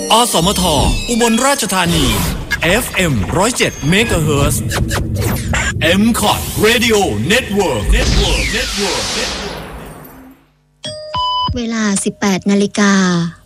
อสมทอุบลราชธานี FM 107 MHz MCOT Radio Network เวลา 18 นาฬิกา